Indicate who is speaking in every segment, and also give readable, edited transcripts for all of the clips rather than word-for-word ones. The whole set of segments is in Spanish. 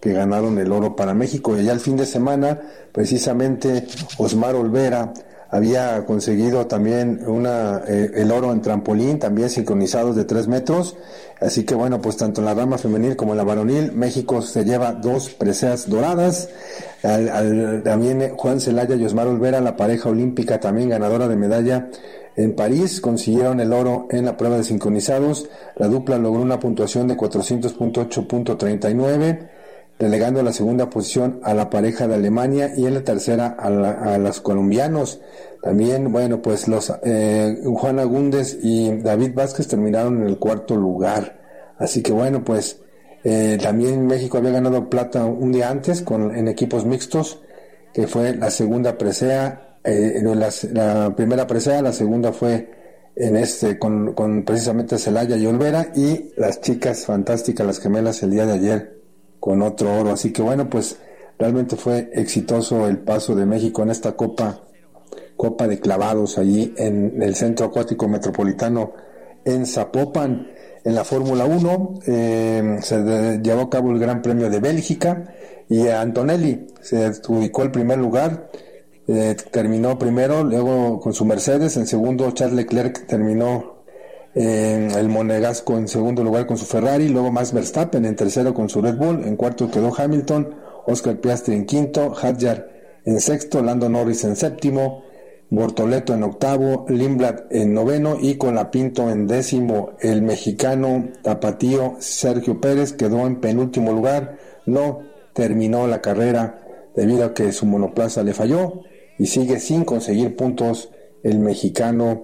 Speaker 1: que ganaron el oro para México. Y ya el fin de semana, precisamente, Osmar Olvera había conseguido también el oro en trampolín, también sincronizados de 3 metros. Así que bueno, pues tanto en la rama femenil como en la varonil, México se lleva 2 preseas doradas. También Juan Celaya y Osmar Olvera, la pareja olímpica también ganadora de medalla en París, consiguieron el oro en la prueba de sincronizados. La dupla logró una puntuación de 400.8.39, relegando la segunda posición a la pareja de Alemania y en la tercera a los colombianos. También, bueno, pues los Juana Gúndez y David Vázquez terminaron en el 4º lugar. Así que bueno, pues también México había ganado plata un día antes en equipos mixtos, que fue la segunda presea, la primera presea, la segunda fue con precisamente Celaya y Olvera, y las chicas fantásticas, las gemelas, el día de ayer con otro oro. Así que bueno, pues realmente fue exitoso el paso de México en esta Copa de Clavados allí en el Centro Acuático Metropolitano en Zapopan. En la Fórmula 1 se llevó a cabo el Gran Premio de Bélgica y Antonelli se ubicó el primer lugar, terminó primero, luego con su Mercedes. En segundo, Charles Leclerc terminó el monegasco en segundo lugar con su Ferrari, luego Max Verstappen en tercero con su Red Bull, en cuarto quedó Hamilton, Oscar Piastri en quinto, Hadjar en sexto, Lando Norris en séptimo, Bortoleto en octavo, Lindblad en noveno y Colapinto en décimo. El mexicano tapatío Sergio Pérez quedó en penúltimo lugar, no terminó la carrera debido a que su monoplaza le falló y sigue sin conseguir puntos el mexicano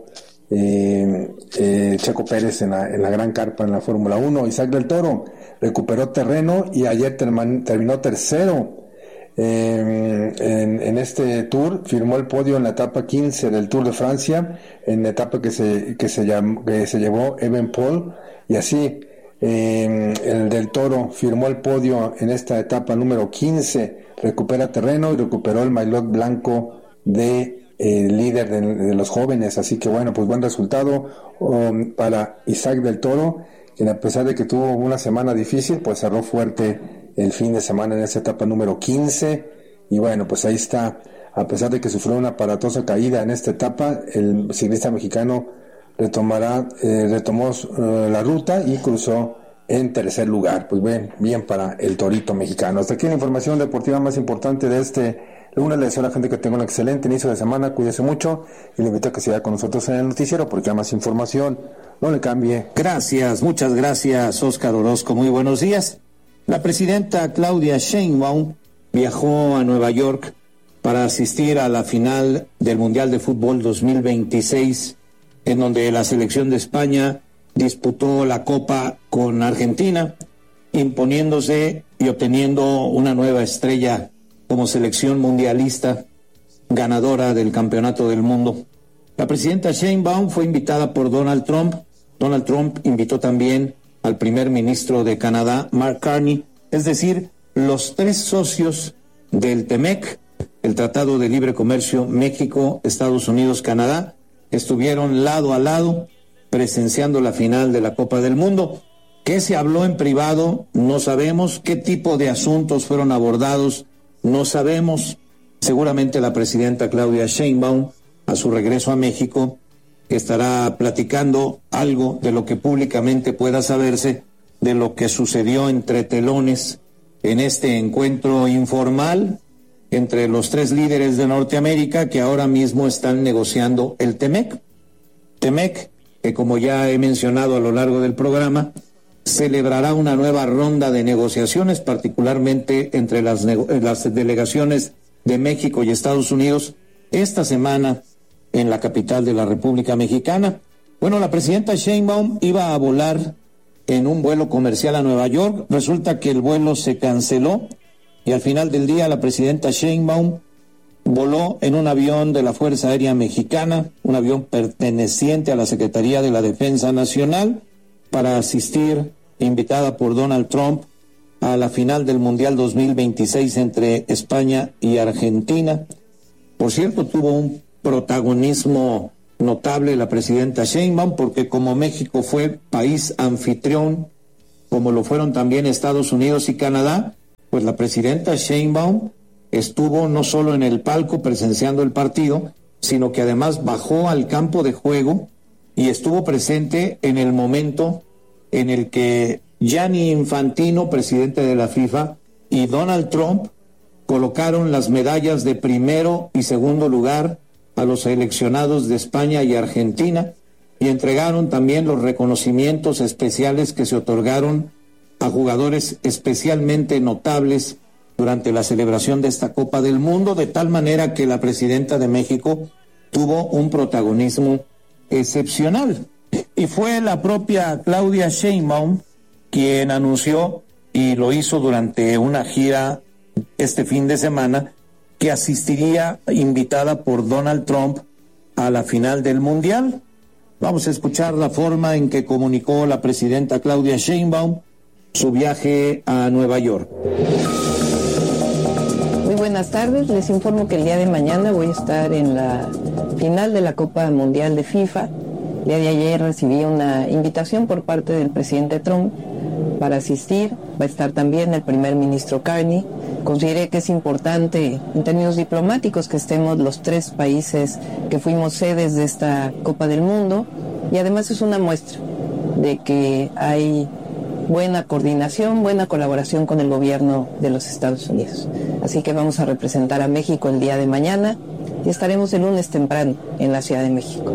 Speaker 1: Checo Pérez en la gran carpa en la Fórmula 1. Isaac del Toro recuperó terreno y ayer terminó tercero en este Tour, firmó el podio en la etapa 15 del Tour de Francia, en la etapa que se llevó Evenepoel, y así el del Toro firmó el podio en esta etapa número 15, recupera terreno y recuperó el maillot blanco de líder de los jóvenes. Así que bueno, pues buen resultado para Isaac del Toro, quien a pesar de que tuvo una semana difícil, pues cerró fuerte el fin de semana en esa etapa número 15, y bueno, pues ahí está. A pesar de que sufrió una aparatosa caída en esta etapa, el ciclista mexicano retomó la ruta y cruzó en tercer lugar. Pues bien para el torito mexicano. Hasta aquí la información deportiva más importante de este lunes. Le deseo a la gente que tenga un excelente inicio de semana, cuídese mucho y le invito a que siga con nosotros en el noticiero porque hay más información. No le cambie.
Speaker 2: Gracias, muchas gracias, Óscar Orozco. Muy buenos días. La presidenta Claudia Sheinbaum viajó a Nueva York para asistir a la final del Mundial de Fútbol 2026, en donde la selección de España disputó la Copa con Argentina, imponiéndose y obteniendo una nueva estrella como selección mundialista ganadora del Campeonato del Mundo. La presidenta Sheinbaum fue invitada por Donald Trump. Donald Trump invitó también al primer ministro de Canadá, Mark Carney, es decir, los 3 socios del TEMEC, el Tratado de Libre Comercio México, Estados Unidos, Canadá, estuvieron lado a lado presenciando la final de la Copa del Mundo. ¿Qué se habló en privado? No sabemos. ¿Qué tipo de asuntos fueron abordados? No sabemos. Seguramente la presidenta Claudia Sheinbaum, a su regreso a México, estará platicando algo de lo que públicamente pueda saberse de lo que sucedió entre telones en este encuentro informal entre los 3 líderes de Norteamérica que ahora mismo están negociando el TEMEC. TEMEC, que como ya he mencionado a lo largo del programa, celebrará una nueva ronda de negociaciones, particularmente entre las delegaciones de México y Estados Unidos, esta semana en la capital de la República Mexicana. Bueno, la presidenta Sheinbaum iba a volar en un vuelo comercial a Nueva York. Resulta que el vuelo se canceló y al final del día la presidenta Sheinbaum voló en un avión de la Fuerza Aérea Mexicana, un avión perteneciente a la Secretaría de la Defensa Nacional, para asistir, invitada por Donald Trump, a la final del Mundial 2026 entre España y Argentina. Por cierto, tuvo un protagonismo notable la presidenta Sheinbaum, porque como México fue país anfitrión, como lo fueron también Estados Unidos y Canadá, pues la presidenta Sheinbaum estuvo no solo en el palco presenciando el partido, sino que además bajó al campo de juego y estuvo presente en el momento en el que Gianni Infantino, presidente de la FIFA, y Donald Trump colocaron las medallas de primero y segundo lugar a los seleccionados de España y Argentina, y entregaron también los reconocimientos especiales que se otorgaron a jugadores especialmente notables durante la celebración de esta Copa del Mundo, de tal manera que la presidenta de México tuvo un protagonismo excepcional. Y fue la propia Claudia Sheinbaum quien anunció, y lo hizo durante una gira este fin de semana, que asistiría invitada por Donald Trump a la final del Mundial. Vamos a escuchar la forma en que comunicó la presidenta Claudia Sheinbaum su viaje a Nueva York.
Speaker 3: Muy buenas tardes, les informo que el día de mañana voy a estar en la final de la Copa Mundial de FIFA. El día de ayer recibí una invitación por parte del presidente Trump para asistir. Va a estar también el primer ministro Carney. Consideré que es importante en términos diplomáticos que estemos los tres países que fuimos sedes de esta Copa del Mundo, y además es una muestra de que hay buena coordinación, buena colaboración con el gobierno de los Estados Unidos. Así que vamos a representar a México el día de mañana y estaremos el lunes temprano en la Ciudad de México.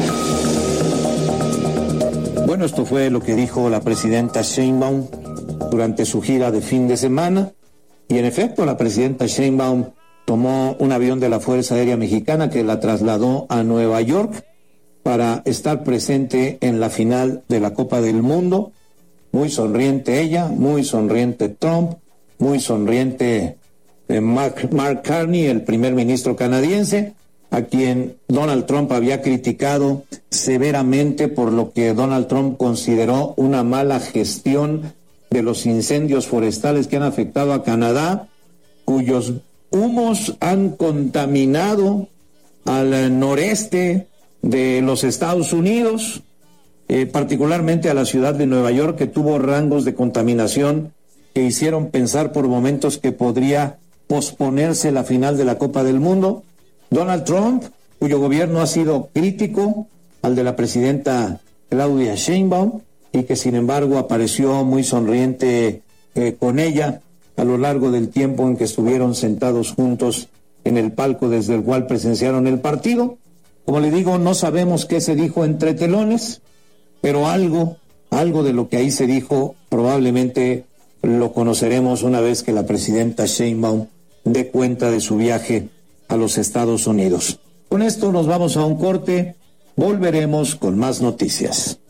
Speaker 2: Bueno, esto fue lo que dijo la presidenta Sheinbaum durante su gira de fin de semana, y en efecto la presidenta Sheinbaum tomó un avión de la Fuerza Aérea Mexicana que la trasladó a Nueva York para estar presente en la final de la Copa del Mundo. Muy sonriente ella, muy sonriente Trump, muy sonriente Mark Carney, el primer ministro canadiense, a quien Donald Trump había criticado severamente por lo que Donald Trump consideró una mala gestión de los incendios forestales que han afectado a Canadá, cuyos humos han contaminado al noreste de los Estados Unidos, particularmente a la ciudad de Nueva York, que tuvo rangos de contaminación que hicieron pensar por momentos que podría posponerse la final de la Copa del Mundo. Donald Trump, cuyo gobierno ha sido crítico al de la presidenta Claudia Sheinbaum, y que sin embargo apareció muy sonriente con ella a lo largo del tiempo en que estuvieron sentados juntos en el palco desde el cual presenciaron el partido. Como le digo, no sabemos qué se dijo entre telones, pero algo de lo que ahí se dijo probablemente lo conoceremos una vez que la presidenta Sheinbaum dé cuenta de su viaje a los Estados Unidos. Con esto nos vamos a un corte, volveremos con más noticias.